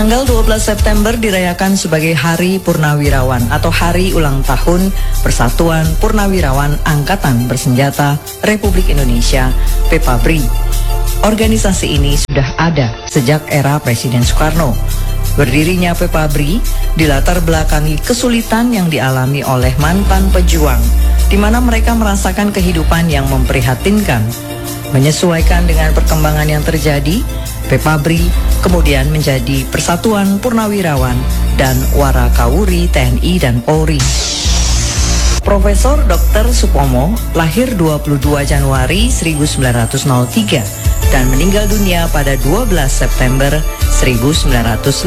Tanggal 12 September dirayakan sebagai Hari Purnawirawan atau Hari Ulang Tahun Persatuan Purnawirawan Angkatan Bersenjata Republik Indonesia, PEPABRI. Organisasi ini sudah ada sejak era Presiden Soekarno. Berdirinya PEPABRI dilatar belakangi kesulitan yang dialami oleh mantan pejuang, di mana mereka merasakan kehidupan yang memprihatinkan. Menyesuaikan dengan perkembangan yang terjadi, PEPABRI kemudian menjadi Persatuan Purnawirawan dan Warakawuri TNI dan Polri. Profesor Dr. Supomo lahir 22 Januari 1903 dan meninggal dunia pada 12 September 1958.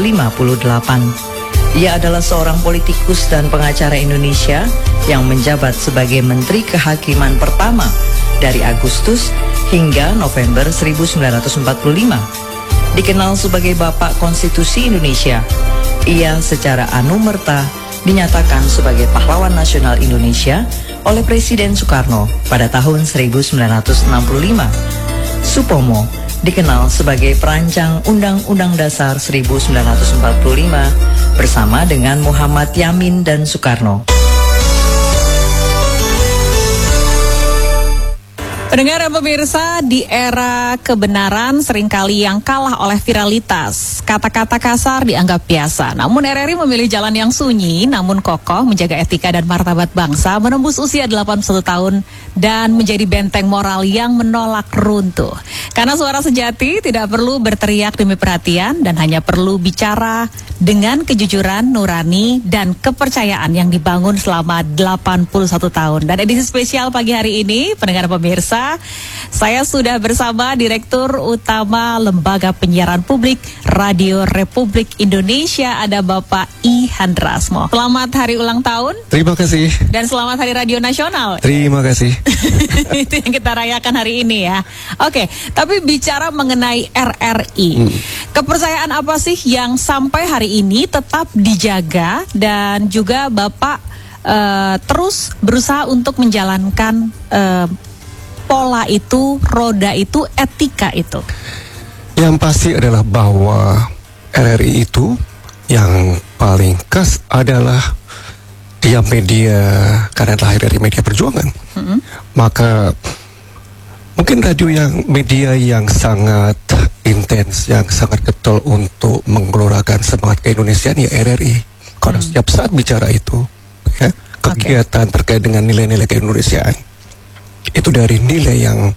Ia adalah seorang politikus dan pengacara Indonesia yang menjabat sebagai Menteri Kehakiman pertama dari Agustus hingga November 1945. Dikenal sebagai Bapak Konstitusi Indonesia, ia secara anumerta dinyatakan sebagai pahlawan nasional Indonesia oleh Presiden Soekarno pada tahun 1965. Supomo dikenal sebagai perancang Undang-Undang Dasar 1945 bersama dengan Muhammad Yamin dan Soekarno. Pendengar dan pemirsa, di era kebenaran seringkali yang kalah oleh viralitas. Kata-kata kasar dianggap biasa. Namun RRI memilih jalan yang sunyi, namun kokoh menjaga etika dan martabat bangsa, menembus usia 81 tahun dan menjadi benteng moral yang menolak runtuh. Karena suara sejati tidak perlu berteriak demi perhatian dan hanya perlu bicara dengan kejujuran, nurani, dan kepercayaan yang dibangun selama 81 tahun. Dan edisi spesial pagi hari ini, pendengar pemirsa, saya sudah bersama Direktur Utama Lembaga Penyiaran Publik Radio Republik Indonesia, ada Bapak I. Handrasmo. Selamat hari ulang tahun. Terima kasih. Dan selamat Hari Radio Nasional. Terima kasih. Itu yang kita rayakan hari ini ya. Oke, tapi bicara mengenai RRI, kepercayaan apa sih yang sampai hari ini tetap dijaga dan juga Bapak terus berusaha untuk menjalankan pola itu, roda itu, etika itu? Yang pasti adalah bahwa RRI itu yang paling khas adalah dia media, karena lahir dari media perjuangan. Maka mungkin radio yang media yang sangat intens, yang sangat getol untuk menggelorakan semangat keindonesiaan ya RRI. Karena setiap saat bicara itu, ya, kegiatan terkait dengan nilai-nilai keindonesiaan itu dari nilai yang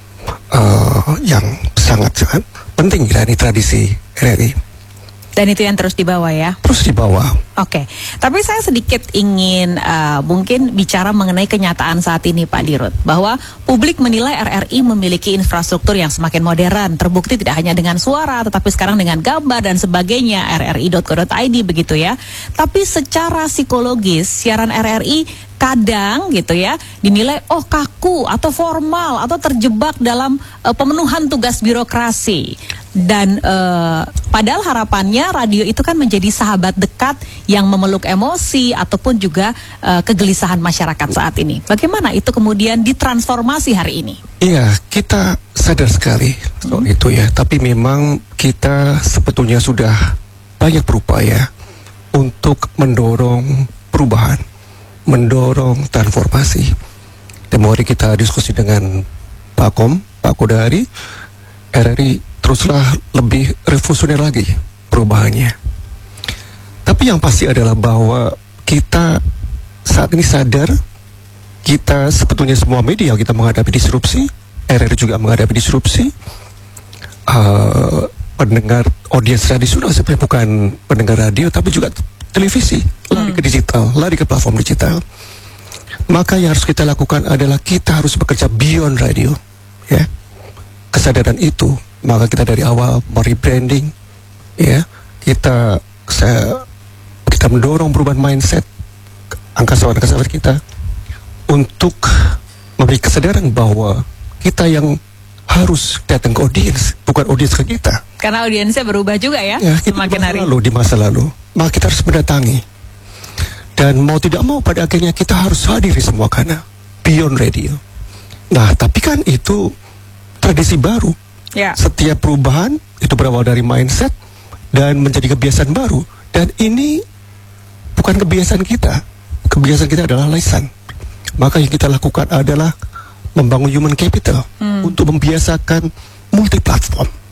sangat-sangat penting dari tradisi RRI. Dan itu yang terus dibawa ya? Terus dibawa. Oke, tapi saya sedikit ingin mungkin bicara mengenai kenyataan saat ini Pak Dirut, bahwa publik menilai RRI memiliki infrastruktur yang semakin modern, terbukti tidak hanya dengan suara, tetapi sekarang dengan gambar dan sebagainya, rri.co.id begitu ya. Tapi secara psikologis, siaran RRI kadang gitu ya dinilai kaku atau formal atau terjebak dalam pemenuhan tugas birokrasi. Dan padahal harapannya radio itu kan menjadi sahabat dekat yang memeluk emosi ataupun juga kegelisahan masyarakat saat ini. Bagaimana itu kemudian ditransformasi hari ini? Iya, kita sadar sekali soal itu ya. Tapi memang kita sebetulnya sudah banyak berupaya untuk mendorong perubahan, mendorong transformasi. Dan mari kita diskusi dengan Pak Kodari, RRI teruslah lebih revolusioner lagi perubahannya. Tapi yang pasti adalah bahwa kita saat ini sadar, kita sebetulnya semua media kita menghadapi disrupsi, RRI juga menghadapi disrupsi. Pendengar audiens tradisional sebenarnya bukan pendengar radio, tapi juga televisi, lari ke digital, lari ke platform digital. Maka yang harus kita lakukan adalah kita harus bekerja beyond radio, ya. Kesadaran itu, maka kita dari awal merebranding, ya. Kita mendorong perubahan mindset angkasa kita untuk memberi kesadaran bahwa kita yang harus datang ke audiens, bukan audiens ke kita. Karena audiensnya berubah juga ya, semakin hari. Di masa lalu, maka kita harus mendatangi. Dan mau tidak mau pada akhirnya kita harus hadiri semua karena beyond radio. Nah, tapi kan itu tradisi baru. Ya. Setiap perubahan itu berawal dari mindset dan menjadi kebiasaan baru. Dan ini bukan kebiasaan kita. Kebiasaan kita adalah lisan. Maka yang kita lakukan adalah membangun human capital untuk membiasakan multi platform.